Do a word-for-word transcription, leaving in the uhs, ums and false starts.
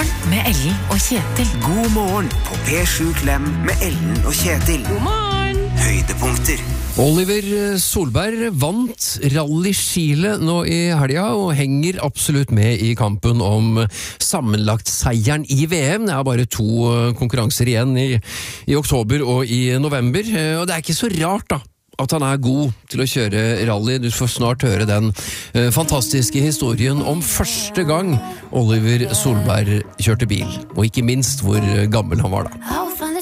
morgen med Ellen og Kjetil. God morgen på P sju Klem med Ellen og Kjetil. God morgen! Høydepunkter. Oliver Solberg vant Rally Chile nå i helga og henger absolutt med i kampen om sammenlagt seieren i V M. Det er bare to konkurranser igjen i, i oktober og i november, og det er ikke så rart da at han er god til å kjøre rally. Du får snart høre den uh, fantastiske historien om første gang Oliver Solberg kjørte bil, og ikke minst hvor gammel han var da.